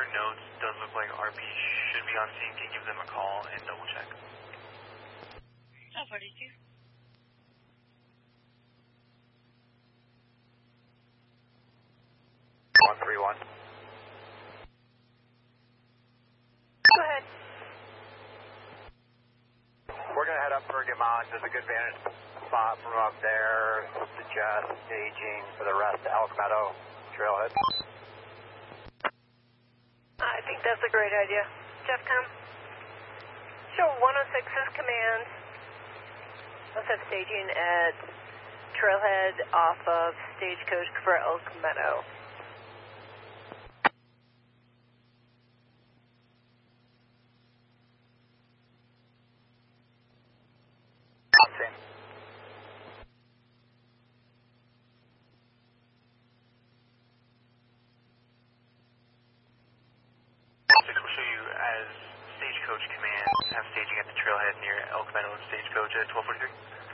our notes, does look like RP should be on scene. Can you give them a call and double check? 42. 131. Go ahead. We're going to head up Bergen Mountain. There's a good vantage spot from up there. Suggest staging for the rest of Elk Meadow Trailhead. I think that's a great idea. Jeffcom? Show 106's command. Let's have staging at Trailhead off of Stagecoach for Elk Meadow. Same. We'll show you as Stagecoach command, have staging at the trailhead near Elk Meadow and Stagecoach at 1243.